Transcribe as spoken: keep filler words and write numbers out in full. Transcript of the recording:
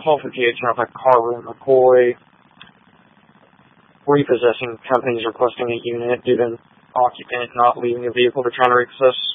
qualification of a car room McCoy. Repossessing companies requesting a unit due to an occupant not leaving the vehicle to try to access